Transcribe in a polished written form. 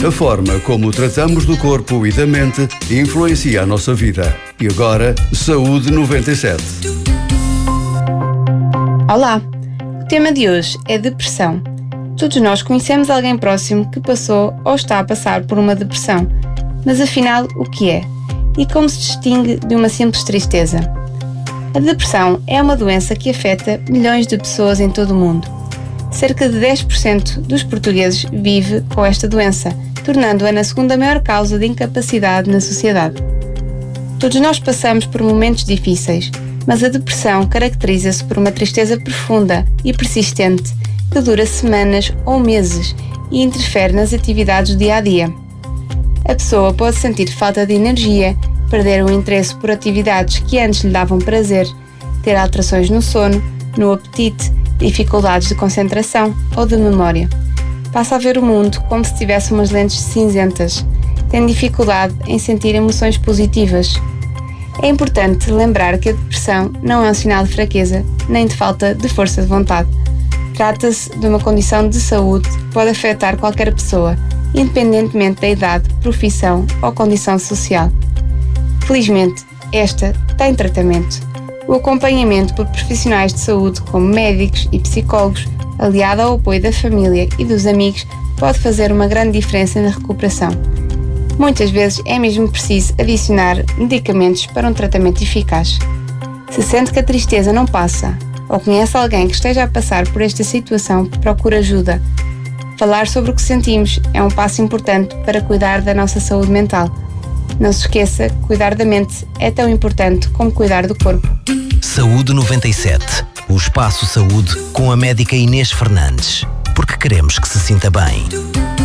A forma como tratamos do corpo e da mente influencia a nossa vida. E agora, Saúde 97. Olá! O tema de hoje é depressão. Todos nós conhecemos alguém próximo que passou ou está a passar por uma depressão. Mas afinal, o que é? E como se distingue de uma simples tristeza? A depressão é uma doença que afeta milhões de pessoas em todo o mundo. Cerca de 10% dos portugueses vive com esta doença, tornando-a na segunda maior causa de incapacidade na sociedade. Todos nós passamos por momentos difíceis, mas a depressão caracteriza-se por uma tristeza profunda e persistente que dura semanas ou meses e interfere nas atividades do dia-a-dia. A pessoa pode sentir falta de energia, perder o interesse por atividades que antes lhe davam prazer, ter alterações no sono, no apetite, dificuldades de concentração ou de memória. Passa a ver o mundo como se tivesse umas lentes cinzentas, tem dificuldade em sentir emoções positivas. É importante lembrar que a depressão não é um sinal de fraqueza nem de falta de força de vontade. Trata-se de uma condição de saúde que pode afetar qualquer pessoa, independentemente da idade, profissão ou condição social. Felizmente, esta tem tratamento. O acompanhamento por profissionais de saúde, como médicos e psicólogos, aliado ao apoio da família e dos amigos, pode fazer uma grande diferença na recuperação. Muitas vezes é mesmo preciso adicionar medicamentos para um tratamento eficaz. Se sente que a tristeza não passa, ou conhece alguém que esteja a passar por esta situação, procure ajuda. Falar sobre o que sentimos é um passo importante para cuidar da nossa saúde mental. Não se esqueça, cuidar da mente é tão importante como cuidar do corpo. Saúde 97. O Espaço Saúde com a médica Inês Fernandes. Porque queremos que se sinta bem.